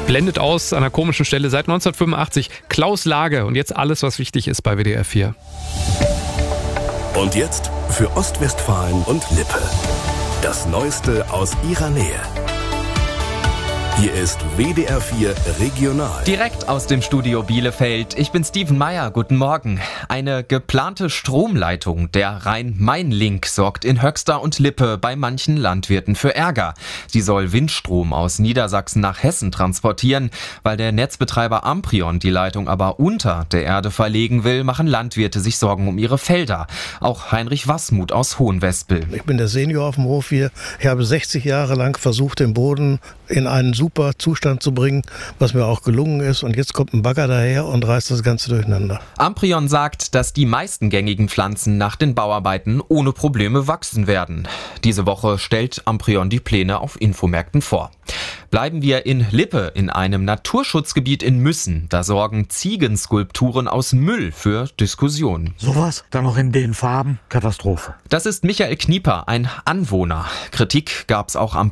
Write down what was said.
Blendet aus an einer komischen Stelle seit 1985. Klaus Lage und jetzt alles, was wichtig ist bei WDR 4. Und jetzt für Ostwestfalen und Lippe. Das Neueste aus ihrer Nähe. Hier ist WDR 4 Regional. Direkt aus dem Studio Bielefeld. Ich bin Steven Meyer. Guten Morgen. Eine geplante Stromleitung, der Rhein-Main-Link, sorgt in Höxter und Lippe bei manchen Landwirten für Ärger. Sie soll Windstrom aus Niedersachsen nach Hessen transportieren. Weil der Netzbetreiber Amprion die Leitung aber unter der Erde verlegen will, machen Landwirte sich Sorgen um ihre Felder. Auch Heinrich Wassmuth aus Hohenwespel. Ich bin der Senior auf dem Hof hier. Ich habe 60 Jahre lang versucht, den Boden in einen super Zustand zu bringen, was mir auch gelungen ist. Und jetzt kommt ein Bagger daher und reißt das Ganze durcheinander. Amprion sagt, dass die meisten gängigen Pflanzen nach den Bauarbeiten ohne Probleme wachsen werden. Diese Woche stellt Amprion die Pläne auf Infomärkten vor. Bleiben wir in Lippe, in einem Naturschutzgebiet in Müssen. Da sorgen Ziegenskulpturen aus Müll für Diskussionen. Sowas? Dann noch in den Farben? Katastrophe. Das ist Michael Knieper, ein Anwohner. Kritik gab's auch am